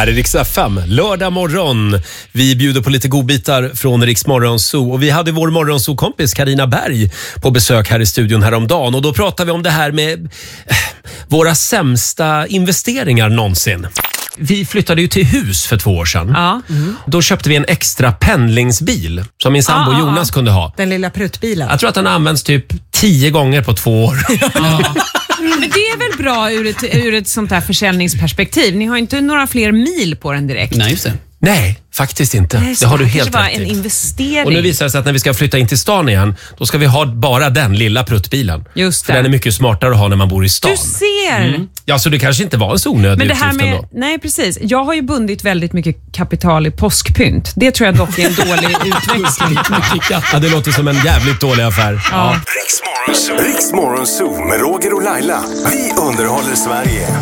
Här är Rix FM, lördag morgon. Vi bjuder på lite godbitar från Rix Morgonzoo. Och vi hade vår Morgonzoo-kompis Carina Berg på besök här i studion häromdagen. Och då pratade vi om det här med våra sämsta investeringar någonsin. Vi flyttade ju till hus för 2 år sedan. Ja. Då köpte vi en extra pendlingsbil som min sambo Jonas kunde ha. Den lilla pruttbilen. Jag tror att den används typ 10 gånger på 2 år. Men det är väl bra ur ett sånt här försäljningsperspektiv. Ni har inte några fler mil på den direkt. Nej, just det. Nej, faktiskt inte. Nej, det har du helt rätt i. rätt en i. investering. Och nu visar det sig att när vi ska flytta in till stan igen, då ska vi ha bara den lilla pruttbilen. Just För det. den är mycket smartare att ha när man bor i stan. Du ser! Ja, så det kanske inte var en så onödig Men det här utgift med, ändå. nej precis. Jag har ju bundit väldigt mycket kapital i påskpynt. Det tror jag dock är en dålig utväxling. Ja, det låter som en jävligt dålig affär. Ja. Rix Morgonzoo med Roger och Laila. Vi underhåller Sverige.